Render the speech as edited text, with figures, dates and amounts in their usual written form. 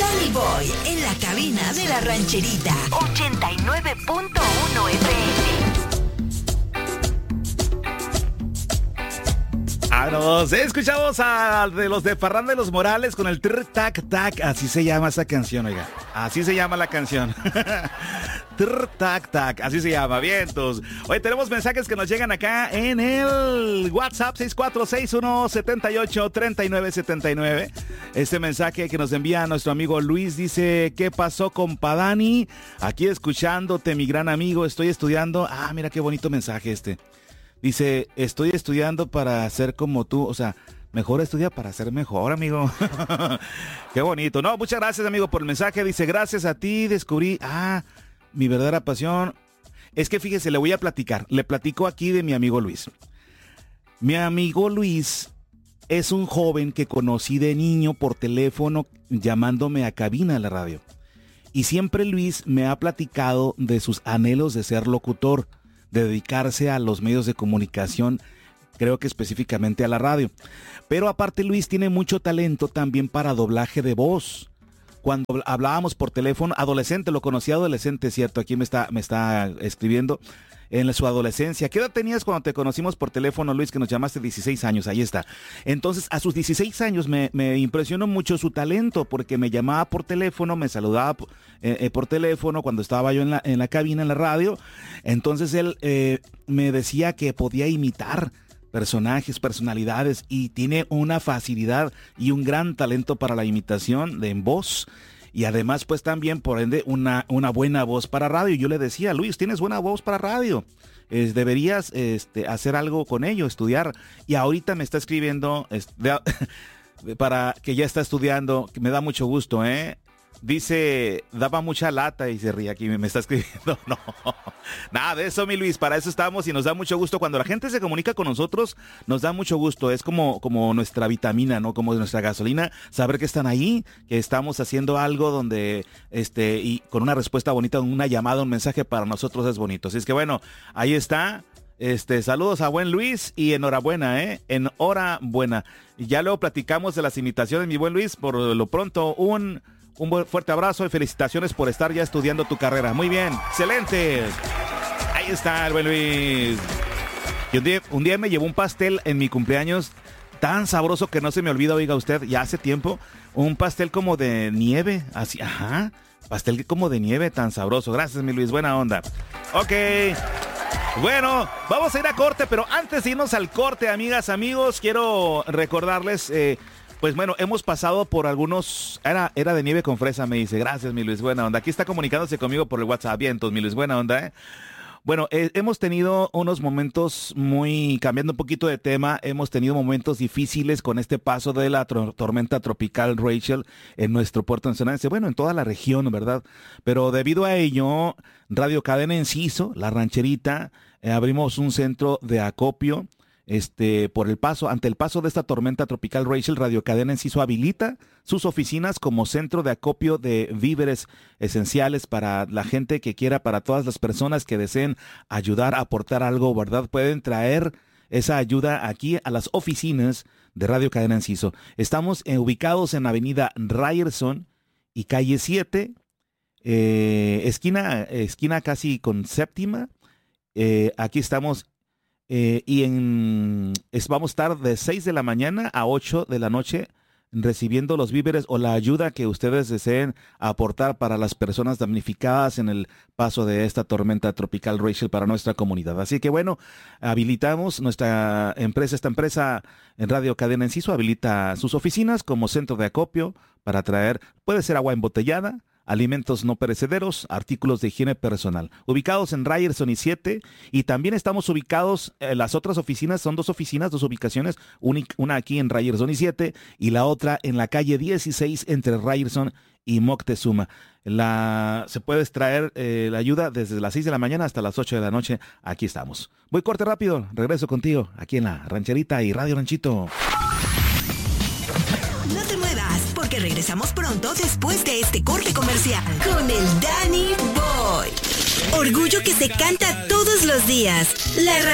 Danny Boy en la cabina de la rancherita. 89.1 FM. Nos escuchamos a de los de Farrán de los Morales con el trr tac tac. Así se llama esa canción, oiga. Así se llama la canción. Trr tac tac, así se llama. Vientos. Oye, tenemos mensajes que nos llegan acá en el WhatsApp 6461783979. Este mensaje que nos envía nuestro amigo Luis dice: ¿qué pasó, compa Dani? Aquí escuchándote, mi gran amigo. Estoy estudiando. Ah, mira qué bonito mensaje este. Dice, estoy estudiando para ser como tú. O sea, mejor estudia para ser mejor, amigo. Qué bonito. No, muchas gracias, amigo, por el mensaje. Dice, gracias a ti descubrí, mi verdadera pasión. Es que fíjese, le voy a platicar. Le platico aquí de mi amigo Luis. Mi amigo Luis es un joven que conocí de niño por teléfono llamándome a cabina de la radio. Y siempre Luis me ha platicado de sus anhelos de ser locutor, de dedicarse a los medios de comunicación, creo que específicamente a la radio. Pero aparte Luis tiene mucho talento también para doblaje de voz. Cuando hablábamos por teléfono, adolescente, lo conocí adolescente, ¿cierto? Aquí me está escribiendo. En su adolescencia. ¿Qué edad tenías cuando te conocimos por teléfono, Luis, que nos llamaste? 16 años, ahí está. Entonces, a sus 16 años me impresionó mucho su talento, porque me llamaba por teléfono, me saludaba por teléfono cuando estaba yo en la cabina, en la radio. Entonces, él me decía que podía imitar personajes, personalidades, y tiene una facilidad y un gran talento para la imitación en voz. Y además, pues también, por ende, una buena voz para radio. Yo le decía, Luis, tienes buena voz para radio. Deberías hacer algo con ello, estudiar. Y ahorita me está escribiendo para que ya está estudiando, que me da mucho gusto, ¿eh? Dice, daba mucha lata y se ríe aquí, me está escribiendo. No, nada de eso, mi Luis, para eso estamos y nos da mucho gusto. Cuando la gente se comunica con nosotros, nos da mucho gusto. Es como nuestra vitamina, ¿no? Como nuestra gasolina, saber que están ahí, que estamos haciendo algo donde, y con una respuesta bonita, una llamada, un mensaje para nosotros es bonito. Así es que bueno, ahí está. Saludos a buen Luis y enhorabuena, enhorabuena. Y ya luego platicamos de las imitaciones, mi buen Luis. Por lo pronto, un fuerte abrazo y felicitaciones por estar ya estudiando tu carrera. Muy bien, excelente. Ahí está el buen Luis. Y un día me llevó un pastel en mi cumpleaños tan sabroso que no se me olvida, oiga usted, ya hace tiempo. Un pastel como de nieve, así, pastel como de nieve, tan sabroso. Gracias, mi Luis, buena onda. Ok. Bueno, vamos a ir a corte, pero antes de irnos al corte, amigas, amigos, quiero recordarles... Pues bueno, hemos pasado por algunos... Era de nieve con fresa, me dice. Gracias, mi Luis, buena onda. Aquí está comunicándose conmigo por el WhatsApp. Vientos, mi Luis, buena onda, ¿eh? Bueno, hemos tenido unos momentos cambiando un poquito de tema, hemos tenido momentos difíciles con este paso de la tormenta tropical Rachel en nuestro puerto nacional, bueno, en toda la región, ¿verdad? Pero debido a ello, Radio Cadena Enciso, La Rancherita, abrimos un centro de acopio. Ante el paso de esta tormenta tropical Rachel, Radio Cadena Enciso habilita sus oficinas como centro de acopio de víveres esenciales para la gente que quiera, para todas las personas que deseen ayudar, aportar algo, ¿verdad? Pueden traer esa ayuda aquí a las oficinas de Radio Cadena Enciso. Estamos ubicados en Avenida Ryerson y Calle 7, esquina casi con Séptima. Aquí estamos. Vamos a estar de 6 de la mañana a 8 de la noche recibiendo los víveres o la ayuda que ustedes deseen aportar para las personas damnificadas en el paso de esta tormenta tropical Rachel para nuestra comunidad. Así que bueno, habilitamos esta empresa en Radio Cadena Enciso, habilita sus oficinas como centro de acopio para traer, puede ser agua embotellada, alimentos no perecederos, artículos de higiene personal. Ubicados en Ryerson y 7, y también estamos ubicados, las otras oficinas, son dos ubicaciones, una aquí en Ryerson y 7, y la otra en la calle 16 entre Ryerson y Moctezuma. Se puede extraer la ayuda desde las 6 de la mañana hasta las 8 de la noche. Aquí estamos. Voy corte rápido, regreso contigo aquí en La Rancherita y Radio Ranchito. No te muevas, porque regresamos pronto después de este corte comercial con el Danny Boy. Orgullo que se canta todos los días.